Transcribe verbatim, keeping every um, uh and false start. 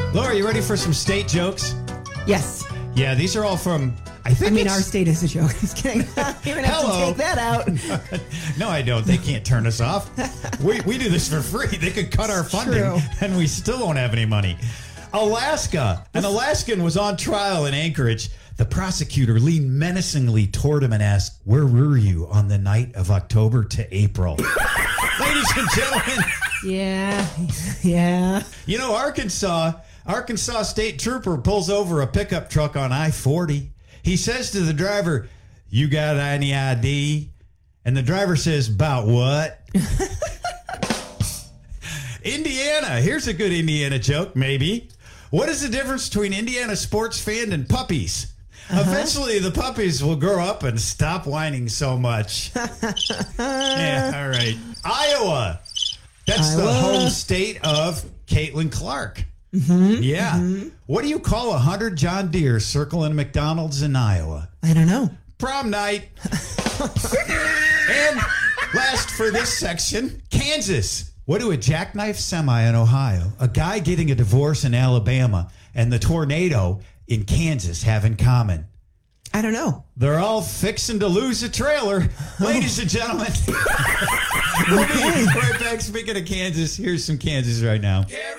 Laura, you ready for some state jokes? Yes. Yeah, these are all from, I think I mean, it's- our state is a joke. Just kidding. You're going to have Hello. to take that out. No, I don't. They can't turn us off. We, we do this for free. They could cut our funding, True. and we still won't have any money. Alaska. An Alaskan was on trial in Anchorage. The prosecutor leaned menacingly toward him and asked, "Where were you on the night of October to April?" Ladies and gentlemen, Yeah. Yeah. you know, Arkansas, Arkansas state trooper pulls over a pickup truck on I forty. He says to the driver, "You got any I D?" And the driver says, "About what?" Indiana. Here's a good Indiana joke, maybe. What is the difference between Indiana sports fan and puppies? Uh-huh. Eventually, the puppies will grow up and stop whining so much. Yeah, all right. Iowa. That's Iowa. the home state of Caitlin Clark. Mm-hmm. Yeah. Mm-hmm. What do you call a hundred John Deere circling McDonald's in Iowa? I don't know. Prom night. And last for this section, Kansas. What do a jackknife semi in Ohio, a guy getting a divorce in Alabama, and the tornado in Kansas have in common? I don't know. They're all fixing to lose a trailer. Ladies and gentlemen, we'll be right back. Speaking of Kansas, here's some Kansas right now.